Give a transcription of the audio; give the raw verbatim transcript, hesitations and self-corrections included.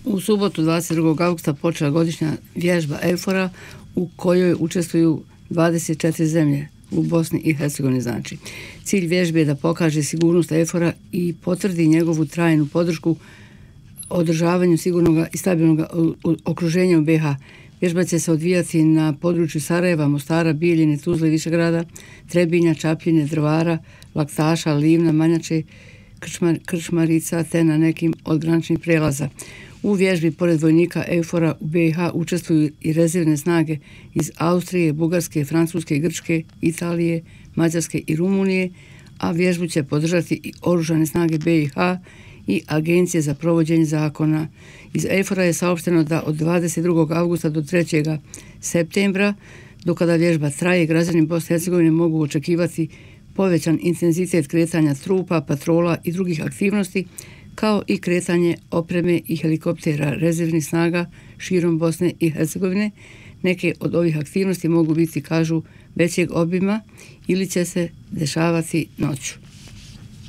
U subotu dvadeset drugog augusta počela godišnja vježba EUFOR-a u kojoj učestvuju dvadeset četiri zemlje u Bosni i Hercegovini. Znači, cilj vježbe je da pokaže sigurnost EUFOR-a i potvrdi njegovu trajnu podršku održavanju sigurnog i stabilnog okruženja u B iH. Vježba će se odvijati na području Sarajeva, Mostara, Bijeljine, Tuzle, Višegrada, Trebinja, Čapljine, Drvara, Laktaša, Livna, Manjače, Krčmar, Krčmarica te na nekim od graničnih prelaza. U vježbi pored vojnika EUFOR-a u B iH učestvuju i rezervne snage iz Austrije, Bugarske, Francuske, Grčke, Italije, Mađarske i Rumunije, a vježbu će podržati i oružane snage B iH i Agencije za provođenje zakona. Iz EUFOR-a je saopšteno da od dvadeset drugog augusta do trećeg septembra, do kada vježba traje, građani Bosne i Hercegovine mogu očekivati povećan intenzitet kretanja trupa, patrola i drugih aktivnosti, kao i kretanje opreme i helikoptera rezervnih snaga širom Bosne i Hercegovine. Neke od ovih aktivnosti mogu biti, kažu, većeg obima ili će se dešavati noću.